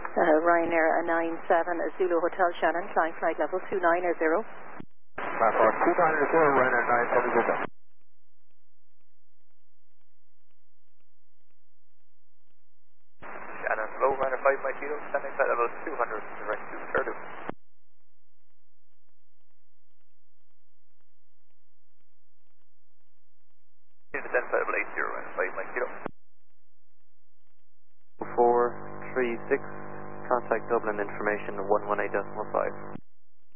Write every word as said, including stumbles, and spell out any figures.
Uh, Ryanair nine seven, Zulu Hotel Shannon, flying flight level two nine zero. Platform two nine zero, Ryanair nine seven Zulu. Shannon, low Ryanair five Mike Kilo, standing flight level two hundred, direct to Purdue. Descend flight level eight zero, Ryanair five Mike Kilo. four three six, contact Dublin information one one eight point five.